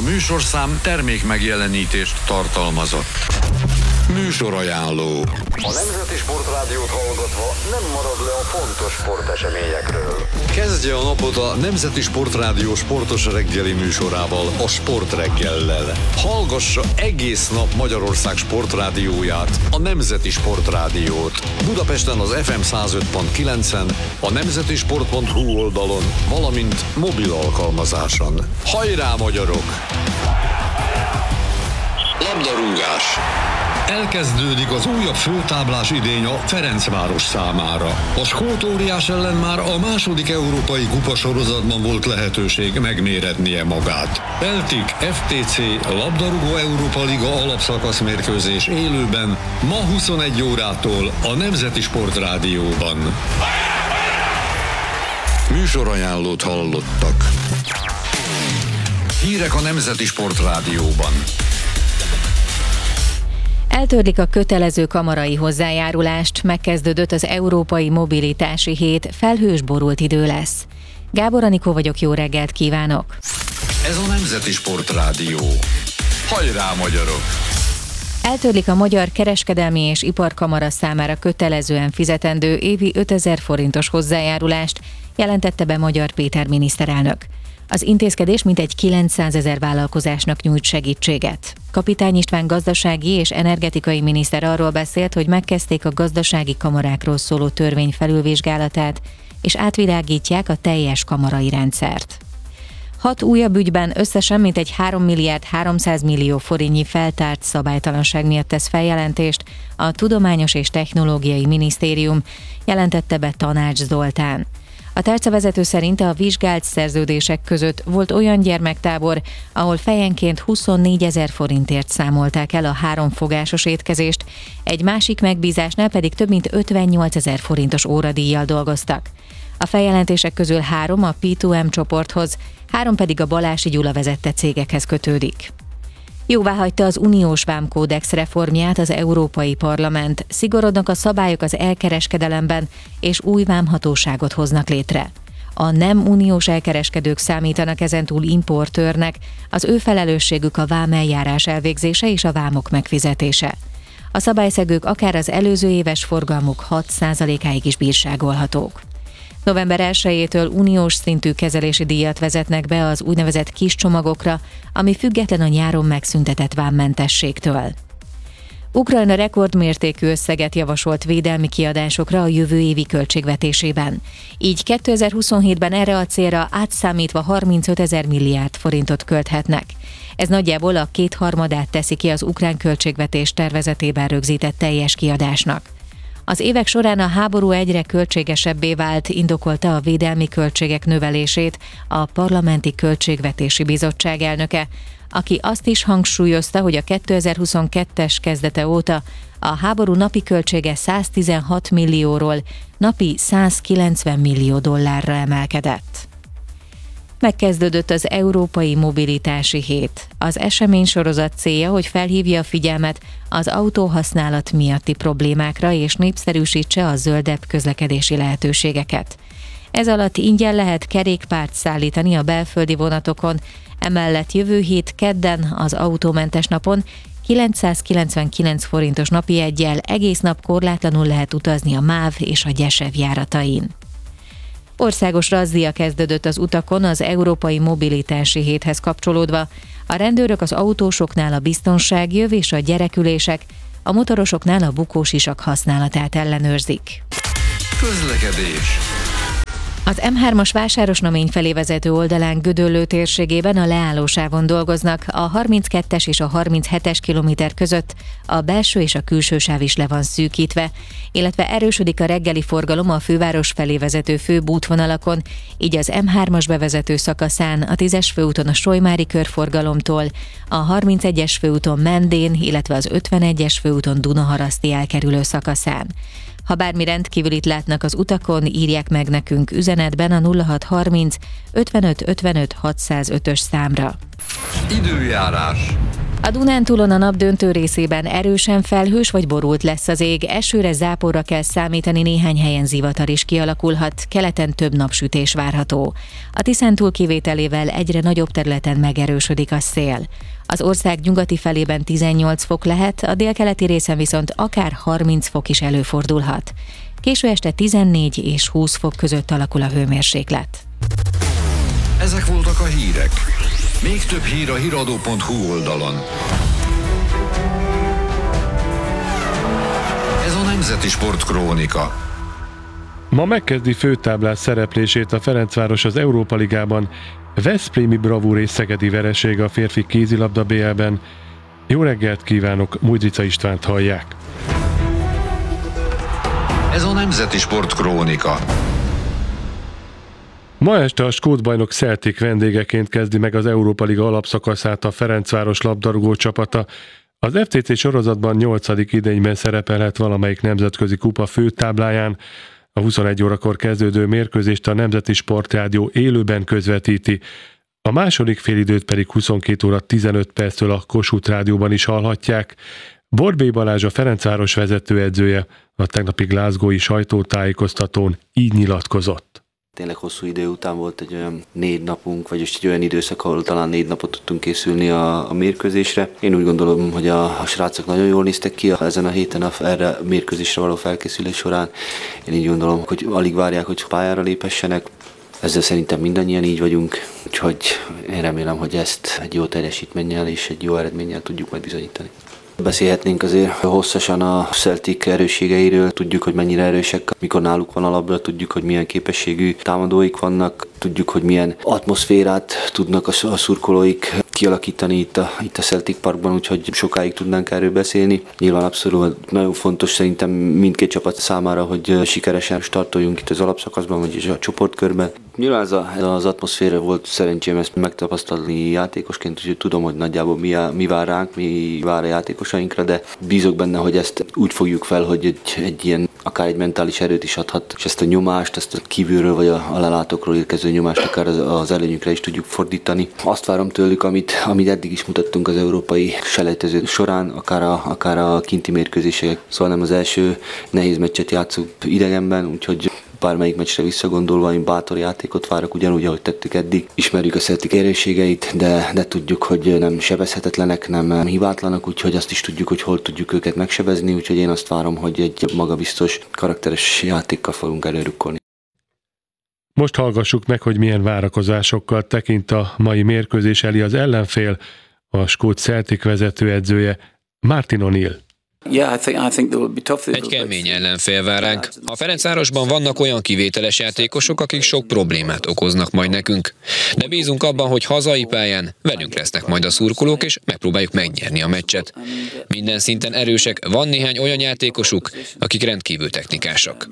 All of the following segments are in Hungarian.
műsorszám termék megjelenítést tartalmazott. Műsorajánló. A Nemzeti Sportrádiót hallgatva nem marad le a fontos sporteseményekről. Kezdje a napot a Nemzeti Sportrádió sportos reggeli műsorával, a Sportreggellel. Hallgassa egész nap Magyarország sportrádióját, a Nemzeti Sportrádiót. Budapesten az FM 105.9-en, a nemzetisport.hu oldalon, valamint mobil alkalmazáson. Hajrá, magyarok! Labdarúgás. Elkezdődik az újabb főtáblás idény a Ferencváros számára. A skót óriás ellen már a második európai kupasorozatban volt lehetőség megméretnie magát. Celtic FTC labdarúgó Európa Liga alapszakasz mérkőzés élőben ma 21 órától a Nemzeti Sportrádióban. Műsorajánlót hallottak. Hírek a Nemzeti Sportrádióban. Eltörlik a kötelező kamarai hozzájárulást, megkezdődött az Európai Mobilitási Hét, felhős borult idő lesz. Gábor Anikó vagyok, jó reggelt kívánok! Ez a Nemzeti Sportrádió. Hajrá, magyarok! Eltörlik a Magyar Kereskedelmi és Iparkamara számára kötelezően fizetendő évi 5000 forintos hozzájárulást, jelentette be Magyar Péter miniszterelnök. Az intézkedés mintegy 900 000 vállalkozásnak nyújt segítséget. Kapitány István gazdasági és energetikai miniszter arról beszélt, hogy megkezdték a gazdasági kamarákról szóló törvény felülvizsgálatát, és átvilágítják a teljes kamarai rendszert. 6 újabb ügyben összesen mintegy 3 milliárd 300 millió forintnyi feltárt szabálytalanság miatt tesz feljelentést a Tudományos és Technológiai Minisztérium, jelentette be Tanács Zoltán. A tárcavezető szerint a vizsgált szerződések között volt olyan gyermektábor, ahol fejenként 24 000 forintért számolták el a 3 fogásos étkezést, egy másik megbízásnál pedig több mint 58 000 forintos óradíjjal dolgoztak. A feljelentések közül 3 a P2M csoporthoz, 3 pedig a Balási Gyula vezette cégekhez kötődik. Jóváhagyta az uniós vámkódex reformját az Európai Parlament, szigorodnak a szabályok az elkereskedelemben, és új vámhatóságot hoznak létre. A nem uniós elkereskedők számítanak ezentúl importőrnek, az ő felelősségük a vámeljárás elvégzése és a vámok megfizetése. A szabályszegők akár az előző éves forgalmuk 6%-áig is bírságolhatók. November 1-től uniós szintű kezelési díjat vezetnek be az úgynevezett kis csomagokra, ami független a nyáron megszüntetett vámmentességtől. Ukrajna rekordmértékű összeget javasolt védelmi kiadásokra a jövő évi költségvetésében. Így 2027-ben erre a célra átszámítva 35 000 milliárd forintot költhetnek. Ez nagyjából a 2/3 teszi ki az ukrán költségvetés tervezetében rögzített teljes kiadásnak. Az évek során a háború egyre költségesebbé vált, indokolta a védelmi költségek növelését a Parlamenti Költségvetési Bizottság elnöke, aki azt is hangsúlyozta, hogy a 2022-es kezdete óta a háború napi költsége 116 millióról napi 190 millió dollárra emelkedett. Megkezdődött az Európai Mobilitási Hét. Az eseménysorozat célja, hogy felhívja a figyelmet az autóhasználat miatti problémákra és népszerűsítse a zöldebb közlekedési lehetőségeket. Ez alatt ingyen lehet kerékpárt szállítani a belföldi vonatokon, emellett jövő hét kedden az autómentes napon 999 forintos napi jeggyel egész nap korlátlanul lehet utazni a MÁV és a Gyesev járatain. Országos razzia kezdődött az utakon az Európai Mobilitási Héthez kapcsolódva. A rendőrök az autósoknál a biztonságjöv és a gyerekülések, a motorosoknál a bukósisak használatát ellenőrzik. Közlekedés. Az M3-as Vásárosnamény felé vezető oldalán Gödöllő térségében a leállósávon dolgoznak, a 32-es és a 37-es kilométer között a belső és a külső sáv is le van szűkítve, illetve erősödik a reggeli forgalom a főváros felé vezető főbb útvonalakon, így az M3-as bevezető szakaszán, a 10-es főúton a Solymári körforgalomtól, a 31-es főúton Mendén, illetve az 51-es főúton Dunaharaszti elkerülő szakaszán. Ha bármi rendkívülit látnak az utakon, írják meg nekünk üzenetben a 0630 55 55 605-ös számra. Időjárás. A Dunántúlon a nap döntő részében erősen felhős vagy borult lesz az ég, esőre, záporra kell számítani, néhány helyen zivatar is kialakulhat, keleten több napsütés várható. A Tiszántúl kivételével egyre nagyobb területen megerősödik a szél. Az ország nyugati felében 18 fok lehet, a délkeleti részen viszont akár 30 fok is előfordulhat. Késő este 14 és 20 fok között alakul a hőmérséklet. Ezek voltak a hírek. Még több hír a hiradó.hu oldalon. Ez a Nemzeti Sport Krónika. Ma megkezdi főtáblás szereplését a Ferencváros az Európa Ligában. Veszprémi bravúr és szegedi vereség a férfi kézilabda BL-ben. Jó reggelt kívánok, Mújdrica Istvánt hallják. Ez a Nemzeti Sport Krónika. Ma este a skót bajnok Celtic vendégeként kezdi meg az Európa Liga alapszakaszát a Ferencváros labdarúgó csapata. Az FCC sorozatban 8. idényben szerepelhet valamelyik nemzetközi kupa főtábláján. A 21 órakor kezdődő mérkőzést a Nemzeti Sportrádió élőben közvetíti. A második félidőt pedig 22 óra 15 perctől a Kossuth Rádióban is hallhatják. Borbély Balázs, a Ferencváros vezetőedzője a tegnapi glasgowi sajtótájékoztatón így nyilatkozott. Tényleg hosszú idő után volt egy olyan 4 napunk, vagyis egy olyan időszak, ahol talán 4 napot tudtunk készülni a mérkőzésre. Én úgy gondolom, hogy a srácok nagyon jól néztek ki ezen a héten erre a mérkőzésre való felkészülés során. Én így gondolom, hogy alig várják, hogy pályára léphessenek. Ezzel szerintem mindannyian így vagyunk, úgyhogy én remélem, hogy ezt egy jó teljesítménnyel és egy jó eredménnyel tudjuk majd bizonyítani. Beszélhetnénk azért hosszasan a Celtic erősségeiről, tudjuk, hogy mennyire erősek, mikor náluk van a labda, tudjuk, hogy milyen képességű támadóik vannak, tudjuk, hogy milyen atmoszférát tudnak a szurkolóik kialakítani itt a Celtic Parkban, úgyhogy sokáig tudnánk erről beszélni. Nyilván abszolút nagyon fontos szerintem mindkét csapat számára, hogy sikeresen startoljunk itt az alapszakaszban, vagyis a csoportkörben. Nyilván ez az atmoszféra volt szerencsém ezt megtapasztalni játékosként, úgyhogy tudom, hogy nagyjából mi vár ránk, mi vár a játékosainkra, de bízok benne, hogy ezt úgy fogjuk fel, hogy egy ilyen akár egy mentális erőt is adhat, és ezt a nyomást, ezt a kívülről vagy a lelátókról érkező nyomást akár az előnyünkre is tudjuk fordítani. Azt várom tőlük, amit eddig is mutattunk az európai selejtező során, akár a kinti mérkőzések. Szóval nem az első nehéz meccset játszunk idegenben, úgyhogy bármelyik meccsre visszagondolva, én bátor játékot várok, ugyanúgy, ahogy tettük eddig. Ismerjük a Celtic erősségeit, de tudjuk, hogy nem sebezhetetlenek, nem hibátlanak, úgyhogy azt is tudjuk, hogy hol tudjuk őket megsebezni, úgyhogy én azt várom, hogy egy magabiztos, karakteres játékkal fogunk előrukkolni. Most hallgassuk meg, hogy milyen várakozásokkal tekint a mai mérkőzés elé az ellenfél, a skót Celtic vezetőedzője, Martin O'Neill. Egy kemény ellenfél vár ránk. A Ferencvárosban vannak olyan kivételes játékosok, akik sok problémát okoznak majd nekünk. De bízunk abban, hogy hazai pályán velünk lesznek majd a szurkolók, és megpróbáljuk megnyerni a meccset. Minden szinten erősek, van néhány olyan játékosuk, akik rendkívül technikásak.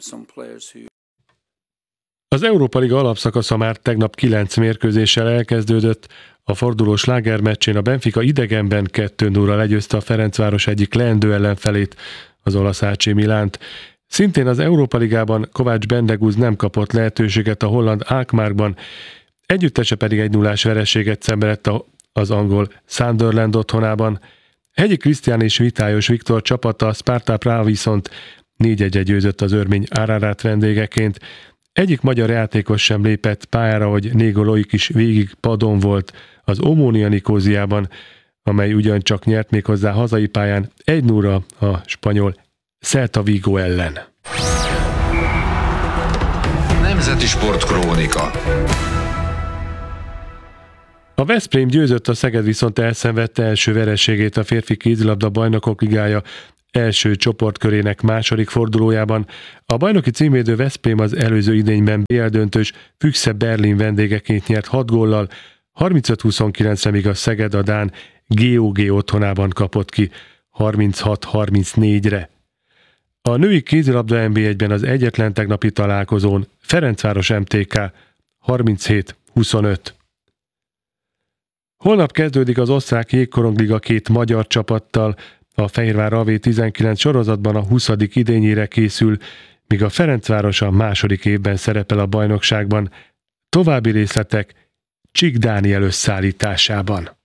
Az Európa Liga alapszakasza már tegnap 9 mérkőzéssel elkezdődött. A forduló slágermeccsén a Benfica idegenben 2-0-ra legyőzte a Ferencváros egyik leendő ellenfelét, az olasz AC Milánt. Szintén az Európa Ligában Kovács Bendegúz nem kapott lehetőséget a holland Alkmaarban, együttese pedig 1-0-ás vereséget szenvedett az angol Sunderland otthonában. Hegyi Krisztián és Vitályos Viktor csapata, a Sparta Praha viszont 4-1 győzött az örmény Ararat vendégeként. Egyik magyar játékos sem lépett pályára, hogy Négo Loik is végig padon volt az Omonia Nikóziában, amely ugyancsak nyert méghozzá hazai pályán 1-0-ra a spanyol Celta Vigo ellen. Nemzeti Sport Krónika. A Veszprém győzött, a Szeged viszont elszenvedte első vereségét a férfi kézilabda bajnokok ligája első csoportkörének második fordulójában. A bajnoki címvédő Veszprém az előző idényben BL döntős Füchse Berlin vendégeként nyert 6 góllal, 35-29-re, míg a Szeged a dán GOG otthonában kapott ki 36-34-re. A női kézilabda NB1-ben az egyetlen tegnapi találkozón Ferencváros MTK 37-25. Holnap kezdődik az osztrák jégkorongliga 2 magyar csapattal. A Fehérvár AV19 sorozatban a 20. idényére készül, míg a Ferencváros a második évben szerepel a bajnokságban. További részletek Csik Dániel összeállításában.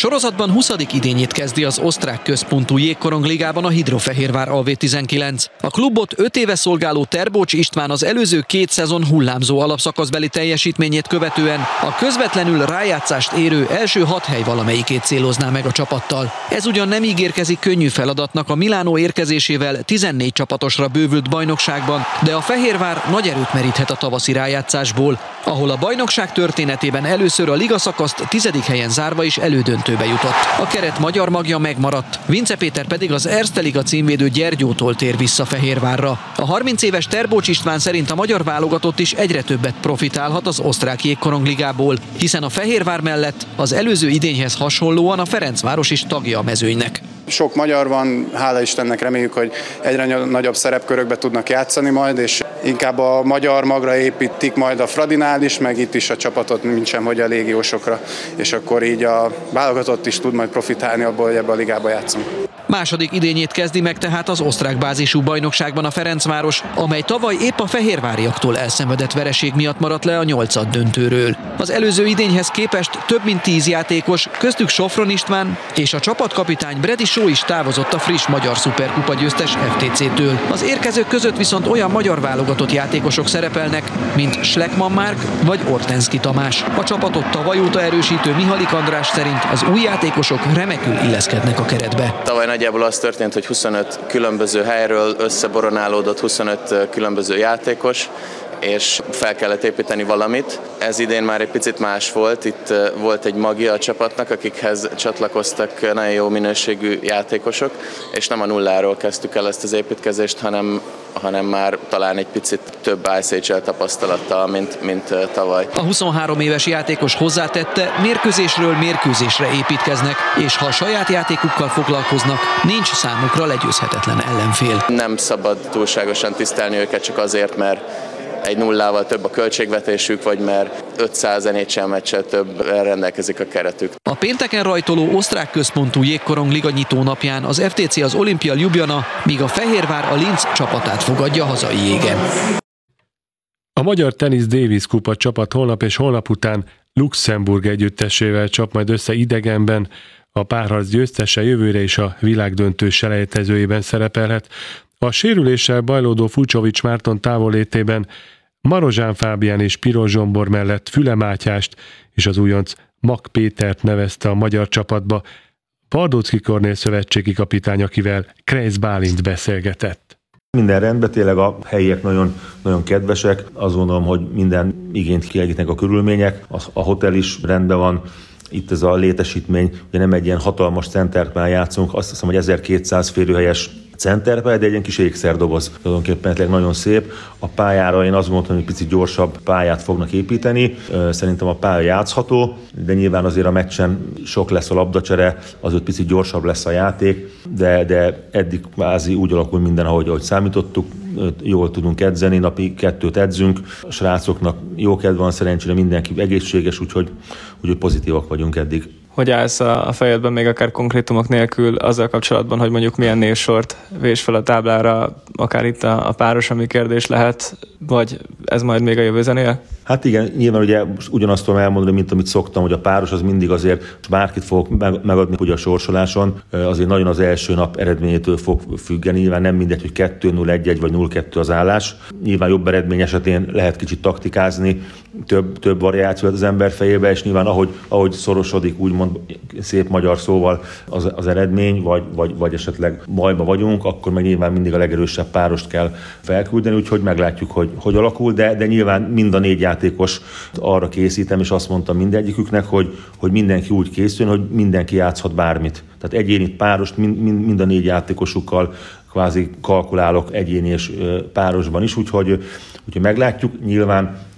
sorozatban 20. idényét kezdi az osztrák központú jégkorongligában a Hidrofehérvár AV19. A klubot 5 éve szolgáló Terbócs István az előző 2 szezon hullámzó alapszakaszbeli teljesítményét követően a közvetlenül rájátszást érő első 6 hely valamelyikét célozná meg a csapattal. Ez ugyan nem ígérkezik könnyű feladatnak a Milánó érkezésével 14 csapatosra bővült bajnokságban, de a Fehérvár nagy erőt meríthet a tavaszi rájátszásból, ahol a bajnokság történetében először a ligaszakaszt 10. helyen zárva is elődöntőbe jutott. A keret magyar magja megmaradt, Vince Péter pedig az Erste Liga címvédő Gyergyótól tér vissza Fehérvárra. A 30 éves Terbócs István szerint a magyar válogatott is egyre többet profitálhat az osztrák jégkorongligából, hiszen a Fehérvár mellett az előző idényhez hasonlóan a Ferencváros is tagja a mezőnynek. Sok magyar van, hála Istennek, reméljük, hogy egyre nagyobb szerepkörökbe tudnak játszani majd, és inkább a magyar magra építik majd a Fradinál is, meg itt is a csapatot, mintsem, hogy a légiósokra, és akkor így a válogatott is tud majd profitálni abból, hogy ebbe a ligába játszunk. Második idényét kezdi meg tehát az osztrák bázisú bajnokságban a Ferencváros, amely tavaly épp a fehérváriaktól elszenvedett vereség miatt maradt le a 8. döntőről. Az előző idényhez képest több mint 10 játékos, köztük Sofron István és a csapatkapitány Bredi Só is távozott a friss magyar szuperkupa győztes FTC-től. Az érkezők között viszont olyan magyar válogatott játékosok szerepelnek, mint Schleckmann Márk vagy Ortenszki Tamás. A csapatot tavaly óta erősítő Mihalik András szerint az új játékosok remekül illeszkednek a keretbe. Tavaly nagyjából az történt, hogy 25 különböző helyről összeboronálódott 25 különböző játékos, és fel kellett építeni valamit. Ez idén már egy picit más volt, itt volt egy magia a csapatnak, akikhez csatlakoztak nagyon jó minőségű játékosok, és nem a nulláról kezdtük el ezt az építkezést, hanem már talán egy picit több ISHL tapasztalattal, mint tavaly. A 23 éves játékos hozzátette, mérkőzésről mérkőzésre építkeznek, és ha a saját játékukkal foglalkoznak, nincs számukra legyőzhetetlen ellenfél. Nem szabad túlságosan tisztelni őket csak azért, mert egy nullával több a költségvetésük, vagy mert 500 NHL meccsel több rendelkezik a keretük. A pénteken rajtoló osztrák központú jégkorongliga nyitó napján az FTC az Olimpia Ljubljana, míg a Fehérvár a Linz csapatát fogadja hazai jégen. A Magyar Tenisz Davis Kupa csapat holnap és holnap után Luxemburg együttesével csap majd össze idegenben. A párharc győztese jövőre is a világdöntő selejtezőjében szerepelhet. A sérüléssel bajlódó Fucsovics Márton távollétében Marozsán Fábián és Piros Zsombor mellett Füle Mátyást és az újonc Mak Pétert nevezte a magyar csapatba Pardóczky Kornél szövetségi kapitány, akivel Kreisz Bálint beszélgetett. Minden rendben, tényleg a helyiek nagyon, nagyon kedvesek. Azt gondolom, hogy minden igényt kielégítenek a körülmények. A hotel is rendben van. Itt ez a létesítmény, ugye nem egy ilyen hatalmas centerben játszunk, azt hiszem, hogy 1200 férőhelyes centerben, de egy ilyen kis ékszerdoboz. Tulajdonképpen nagyon szép. A pályára én azt gondoltam, hogy picit gyorsabb pályát fognak építeni. Szerintem a pálya játszható, de nyilván azért a meccsen sok lesz a labdacsere, azért picit gyorsabb lesz a játék, de eddig kvázi úgy alakul minden, ahogy számítottuk. Jól tudunk edzeni, napi 2 edzünk, a srácoknak jó kedv van, szerencsére mindenki egészséges, úgyhogy pozitívak vagyunk eddig. Hogy állsz a fejedben még akár konkrétumok nélkül azzal kapcsolatban, hogy mondjuk milyen névsort vés fel a táblára, akár itt a páros, ami kérdés lehet, vagy ez majd még a jövő zenéje? Hát igen, nyilván ugye ugyanazt tudom elmondani, mint amit szoktam, hogy a páros az mindig azért, bárkit fogok megadni ugye a sorsoláson, azért nagyon az első nap eredményétől fog függeni, nyilván nem mindegy, hogy 2-0-1-1 vagy 0-2 az állás. Nyilván jobb eredmény esetén lehet kicsit taktikázni, több variáció az ember fejébe, és nyilván ahogy szorosodik, úgymond szép magyar szóval az eredmény, vagy esetleg bajba vagyunk, akkor meg nyilván mindig a legerősebb párost kell felküldeni, úgyhogy meglátjuk, hogy alakul, de nyilván mind a 4 játékos arra készítem, és azt mondtam mindegyiküknek, hogy mindenki úgy készüljön, hogy mindenki játszhat bármit. Tehát egyéni párost mind a 4 játékosukkal kvázi kalkulálok egyéni és párosban is, úgyhogy meglátjuk. Nyilván